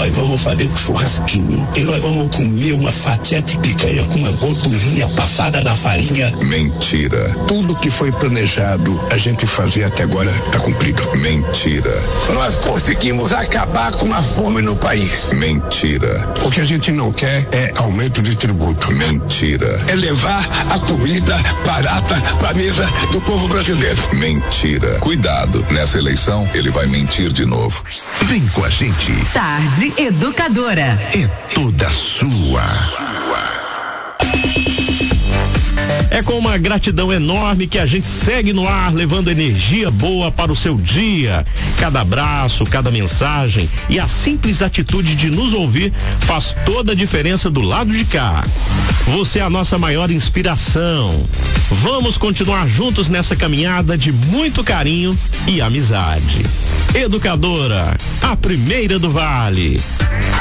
nós vamos fazer um churrasquinho e nós vamos comer uma fatia de picanha com uma gordurinha passada na farinha. Mentira. Tudo que foi planejado a gente fazer até agora tá cumprido. Mentira. Nós conseguimos acabar com a fome no país. Mentira. O que a gente não quer é aumento de tributo. Mentira. É levar a comida barata pra mesa do povo brasileiro. Mentira. Cuidado, nessa eleição ele vai mentir de novo. Vem com a gente. Tarde Educadora. É toda sua. É com uma gratidão enorme que a gente segue no ar, levando energia boa para o seu dia. Cada abraço, cada mensagem e a simples atitude de nos ouvir faz toda a diferença do lado de cá. Você é a nossa maior inspiração. Vamos continuar juntos nessa caminhada de muito carinho e amizade. Educadora, a primeira do Vale.